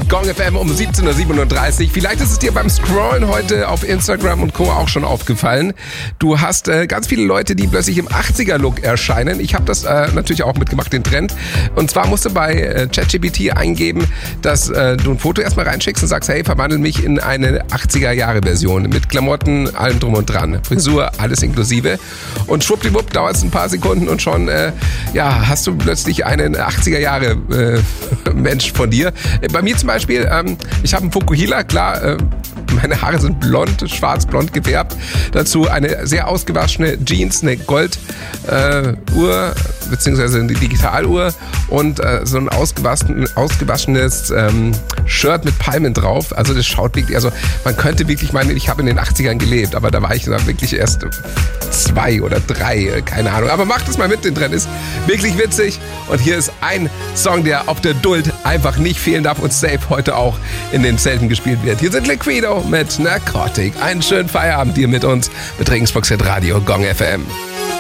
Gong FM um 17.37 Uhr. Vielleicht ist es dir beim Scrollen heute auf Instagram und Co. auch schon aufgefallen. Du hast ganz viele Leute, die plötzlich im 80er-Look erscheinen. Ich habe das natürlich auch mitgemacht, den Trend. Und zwar musst du bei ChatGPT eingeben, dass du ein Foto erstmal reinschickst und sagst, hey, verwandel mich in eine 80er-Jahre-Version mit Klamotten, allem drum und dran. Frisur, alles inklusive. Und schwuppdiwupp dauert es ein paar Sekunden und schon hast du plötzlich einen 80er-Jahre-Mensch von dir. Bei mir zum Beispiel, ich habe einen Fukuhila, klar, meine Haare sind blond, schwarz-blond gefärbt. Dazu eine sehr ausgewaschene Jeans, eine Golduhr, beziehungsweise eine Digitaluhr und so ein ausgewaschenes Shirt mit Palmen drauf. Also das schaut wirklich, also man könnte wirklich meinen, ich habe in den 80ern gelebt, aber da war ich dann wirklich erst 2 oder 3, keine Ahnung. Aber macht es mal mit, den Trend ist wirklich witzig. Und hier ist ein Song, der auf der Duld einfach nicht fehlen darf und safe heute auch in den Zelten gespielt wird. Hier sind Liquido mit Narcotic. Einen schönen Feierabend hier mit uns, mit Regensburg Radio Gong FM.